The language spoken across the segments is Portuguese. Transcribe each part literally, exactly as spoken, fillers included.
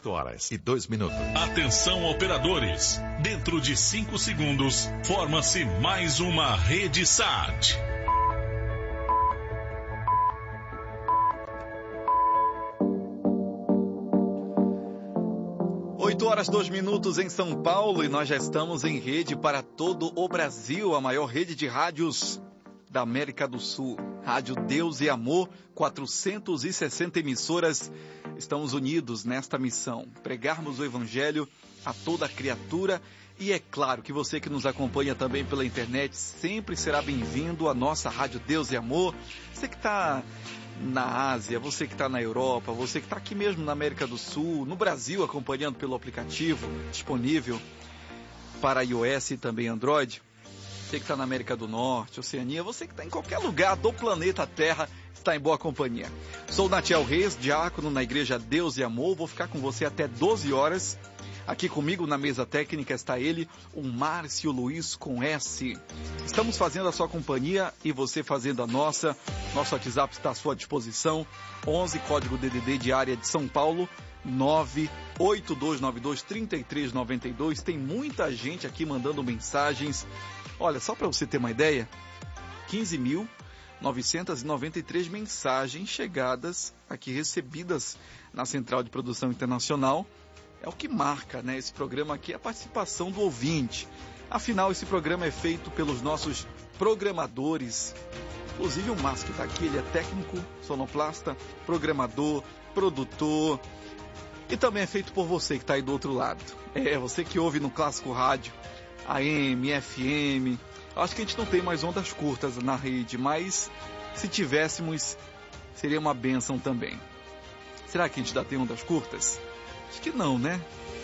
oito horas e dois minutos. Atenção, operadores. Dentro de cinco segundos, forma-se mais uma Rede Sat. oito horas, dois minutos em São Paulo e nós já estamos em rede para todo o Brasil, a maior rede de rádios da América do Sul. Rádio Deus e Amor, quatrocentas e sessenta emissoras. Estamos unidos nesta missão, pregarmos o Evangelho a toda criatura. E é claro que você que nos acompanha também pela internet sempre será bem-vindo à nossa Rádio Deus e Amor. Você que está na Ásia, você que está na Europa, você que está aqui mesmo na América do Sul, no Brasil, acompanhando pelo aplicativo disponível para iOS e também Android. Você que está na América do Norte, Oceania, você que está em qualquer lugar do planeta Terra, está em boa companhia. Sou Natiel Reis, diácono na Igreja Deus e Amor. Vou ficar com você até doze horas. Aqui comigo na mesa técnica está ele, o Márcio Luiz com S. Estamos fazendo a sua companhia e você fazendo a nossa. Nosso WhatsApp está à sua disposição. onze, código D D D de área de São Paulo, nove oito dois nove dois, três três nove dois. Tem muita gente aqui mandando mensagens. Olha, só para você ter uma ideia, quinze mil novecentas e noventa e três mensagens chegadas aqui, recebidas na Central de Produção Internacional. É o que marca, né, esse programa aqui, a participação do ouvinte. Afinal, esse programa é feito pelos nossos programadores. Inclusive o Márcio que está aqui, ele é técnico, sonoplasta, programador, produtor. E também é feito por você que está aí do outro lado. É, você que ouve no Clássico Rádio, A M, F M. Acho que a gente não tem mais ondas curtas na rede, mas se tivéssemos, seria uma bênção também. Será que a gente ainda tem ondas curtas? Acho que não, né?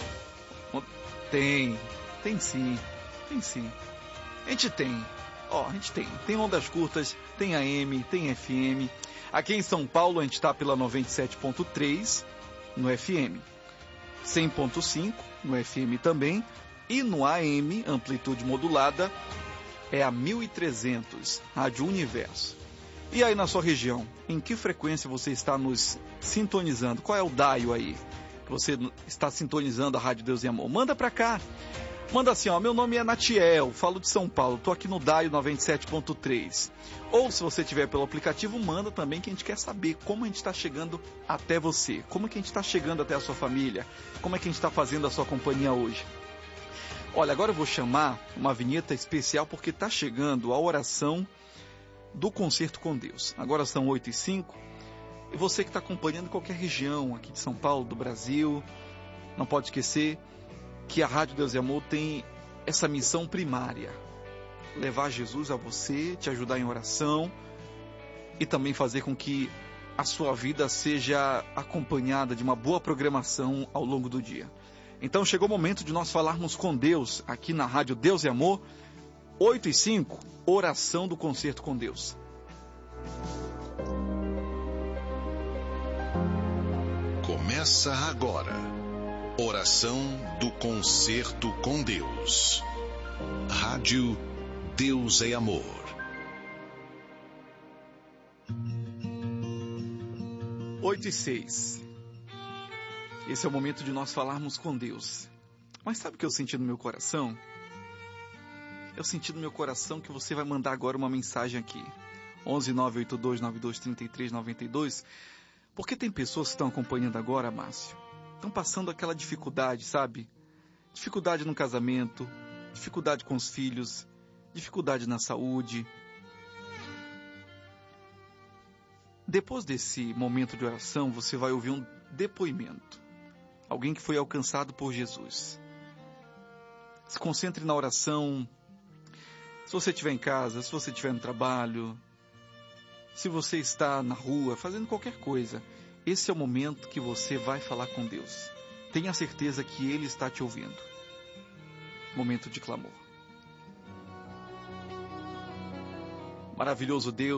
Tem, tem sim, tem sim. A gente tem, ó, a gente tem. Tem ondas curtas, tem A M, tem F M. Aqui em São Paulo a gente está pela noventa e sete ponto três no F M, cem ponto cinco no F M também, e no A M, amplitude modulada, é a mil e trezentos, Rádio Universo. E aí na sua região, em que frequência você está nos sintonizando? Qual é o dial aí que você está sintonizando a Rádio Deus e Amor? Manda pra cá. Manda assim, ó, meu nome é Natiel, falo de São Paulo, tô aqui no dial noventa e sete ponto três. Ou se você tiver pelo aplicativo, manda também, que a gente quer saber como a gente está chegando até você, como é que a gente está chegando até a sua família, como é que a gente está fazendo a sua companhia hoje. Olha, agora eu vou chamar uma vinheta especial porque está chegando a oração do Concerto com Deus. Agora são oito e cinco. E você que está acompanhando qualquer região aqui de São Paulo, do Brasil, não pode esquecer que a Rádio Deus e Amor tem essa missão primária: levar Jesus a você, te ajudar em oração e também fazer com que a sua vida seja acompanhada de uma boa programação ao longo do dia. Então chegou o momento de nós falarmos com Deus aqui na Rádio Deus e Amor. Oito e cinco, oração do Concerto com Deus. Começa agora, oração do Concerto com Deus. Rádio Deus é Amor. Oito e seis. Esse é o momento de nós falarmos com Deus. Mas sabe o que eu senti no meu coração? Eu senti no meu coração que você vai mandar agora uma mensagem aqui. onze nove oito dois nove dois três três nove dois. Porque tem pessoas que estão acompanhando agora, Márcio, estão passando aquela dificuldade, sabe? Dificuldade no casamento, dificuldade com os filhos, dificuldade na saúde. Depois desse momento de oração, você vai ouvir um depoimento. Alguém que foi alcançado por Jesus. Se concentre na oração. Se você estiver em casa, se você estiver no trabalho, se você está na rua, fazendo qualquer coisa, esse é o momento que você vai falar com Deus. Tenha certeza que Ele está te ouvindo. Momento de clamor. Maravilhoso Deus.